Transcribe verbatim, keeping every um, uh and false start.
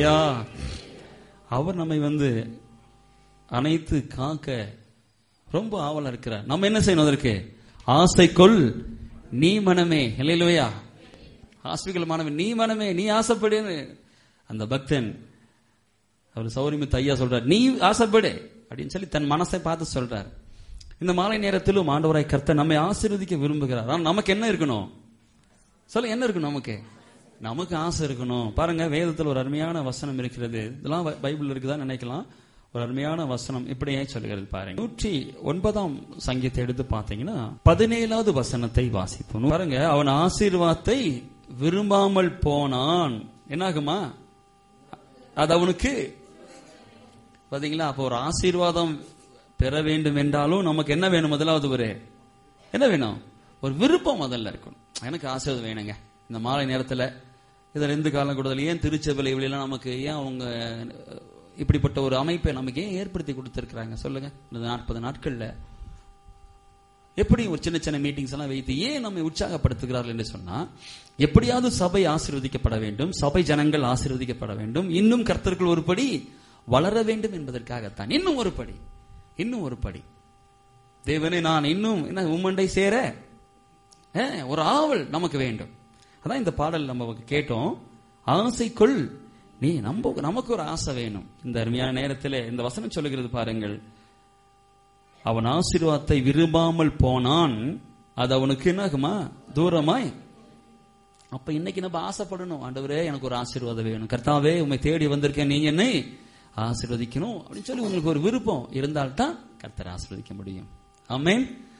ஹல்லேலூயா. அவர் நம்மை வந்து அனைத்து காக்க ரொம்ப ஆவலா இருக்கிறார். நம்ம என்ன செய்யணும்? அதற்கு ஆசைக்குள் நீ மனமே. ஹல்லேலூயா. ஆஸ்பிகல் மாணவன், நீ மனமே, நீ ஆசைப்படு. அந்த பக்தன் அவர் சௌரியமித்து ஐயா சொல்றார், நீ ஆசைப்படு அப்படின்னு சொல்லி தன் மனசை பார்த்து சொல்றார். இந்த மாலை நேரத்திலும் ஆண்டவராய் கர்த்தர் நம்மை ஆசீர்வதிக்க விரும்புகிறார். ஆனால் நமக்கு என்ன இருக்கணும்? சொல்ல, என்ன இருக்கணும்? நமக்கு நமக்கு ஆசை இருக்கணும். பாருங்க, வேதத்தில் ஒரு அருமையான வசனம் இருக்கிறது. இதெல்லாம் பைபிள் இருக்குதான்னு நினைக்கலாம். ஒரு அருமையான வசனம் இப்படியே சொல்லுகிறது பாருங்க. நூற்றி ஒன்பதாம் சங்கீதத்தை எடுத்து பார்த்தீங்கன்னா பதினேழாவது வசனத்தை வாசிப்போம். பாருங்க, அவன் ஆசீர்வாதத்தை விரும்பாமல் போனான், என்னாகுமா? அது அவனுக்கு பாத்தீங்களா? அப்போ ஒரு ஆசீர்வாதம் பெற வேண்டும் என்றாலும் நமக்கு என்ன வேணும்? முதலாவது ஒரு என்ன வேணும்? ஒரு விருப்பம் முதல்ல இருக்கணும். எனக்கு ஆசீர்வாதம் வேணுங்க இந்த மாலை நேரத்தில். இதில் எந்த காலம் கூடுதல் ஏன் திருச்சபை இவளெல்லாம் நமக்கு ஏன் அவங்க இப்படிப்பட்ட ஒரு அமைப்பை நமக்கு ஏன் ஏற்படுத்தி கொடுத்திருக்கிறாங்க சொல்லுங்க? இந்த நாற்பது நாட்கள்ல எப்படி ஒரு சின்ன சின்ன மீட்டிங்ஸ் எல்லாம் வைத்து ஏன் நம்மை உற்சாகப்படுத்துகிறார்கள் என்று சொன்னா, எப்படியாவது சபை ஆசீர்வதிக்கப்பட வேண்டும், சபை ஜனங்கள் ஆசீர்வதிக்கப்பட வேண்டும், இன்னும் கர்த்தர்கள் ஒரு படி வளர வேண்டும் என்பதற்காகத்தான். இன்னும் ஒரு படி, இன்னும் ஒரு படி. தேவனே, நான் இன்னும் என்ன உம்மண்டை சேர ஒரு ஆவல் நமக்கு வேண்டும். அதான் இந்த பாடல் நம்ம கேட்டோம். ஆசைக்குள் நீ, நம்ம நமக்கு ஒரு ஆசை வேணும். இந்த அருமையான நேரத்தில் இந்த வசனம் சொல்லுகிறது பாருங்கள், அவன் ஆசீர்வாதத்தை விரும்பாமல் போனான், அது அவனுக்கு என்னாகுமா? தூரமாய். அப்ப இன்னைக்கு நம்ம ஆசைப்படணும், ஆண்டவரே எனக்கு ஒரு ஆசீர்வாதம் வேணும், கர்த்தாவே உம்மை தேடி வந்திருக்கேன், நீங்க என்னை ஆசீர்வதிக்கணும் அப்படின்னு சொல்லி உங்களுக்கு ஒரு விருப்பம் இருந்தால்தான் கர்த்தரை ஆசீர்வதிக்க முடியும். ஆமென்.